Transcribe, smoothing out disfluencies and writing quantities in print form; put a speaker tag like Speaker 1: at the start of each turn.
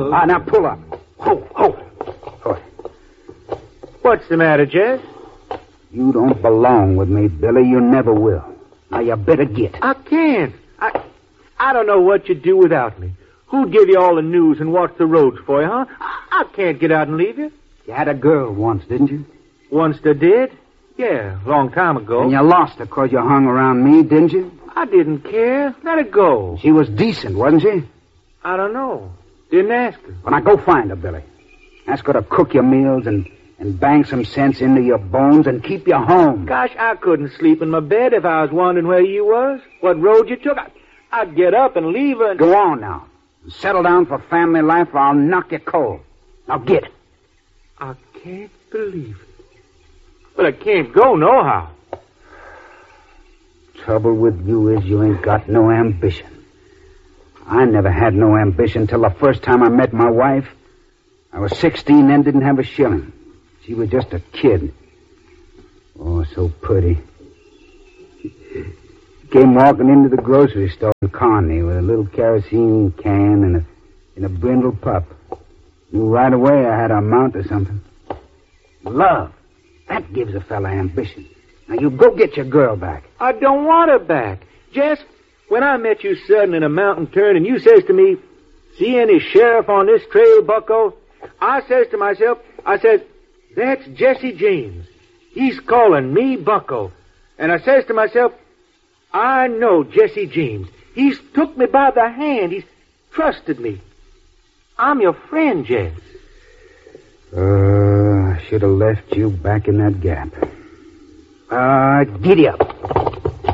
Speaker 1: fellows.
Speaker 2: Now pull up. Ho.
Speaker 1: What's the matter, Jess?
Speaker 2: You don't belong with me, Billy. You never will. Now you better get.
Speaker 1: I can't. I don't know what you'd do without me. Who'd give you all the news and watch the roads for you, huh? I can't get out and leave you.
Speaker 2: You had a girl once, didn't you?
Speaker 1: Once I did? Yeah, a long time ago.
Speaker 2: And you lost her because you hung around me, didn't you?
Speaker 1: I didn't care. Let her go.
Speaker 2: She was decent, wasn't she?
Speaker 1: I don't know. Didn't ask her.
Speaker 2: Well, now go find her, Billy. Ask her to cook your meals and bang some sense into your bones and keep you home.
Speaker 1: Gosh, I couldn't sleep in my bed if I was wondering where you was, what road you took. I'd get up and leave her and...
Speaker 2: Go on now. Settle down for family life or I'll knock you cold. Now get.
Speaker 1: I can't believe it. But I can't go nohow.
Speaker 2: Trouble with you is you ain't got no ambition. I never had no ambition till the first time I met my wife. I was 16 then, didn't have a shilling. She was just a kid. Oh, so pretty. Came walking into the grocery store in Kearney with a little kerosene can and a brindle pup. Knew right away I had a mount or something. Love. That gives a fella ambition. Now, you go get your girl back.
Speaker 1: I don't want her back. Jess, when I met you sudden in a mountain turn and you says to me, see any sheriff on this trail, bucko? I says to myself, that's Jesse James. He's calling me bucko. And I says to myself, I know Jesse James. He's took me by the hand. He's trusted me. I'm your friend, Jess.
Speaker 2: I should have left you back in that gap. Giddy up.